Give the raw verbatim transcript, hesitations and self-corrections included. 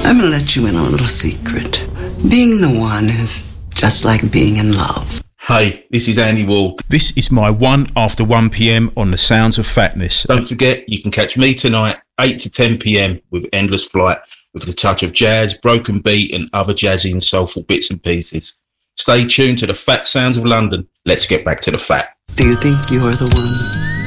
I'm gonna let you in on a little secret. Being the one is just like being in love. Hey, this is Andy Ward. This is my one after one p.m. on the Sounds of Fatness. Don't forget, you can catch me tonight, eight to ten p.m. with Endless Flight, with a touch of jazz, broken beat and other jazzy and soulful bits and pieces. Stay tuned to the Fat Sounds of London. Let's get back to the fat. Do you think you're the one?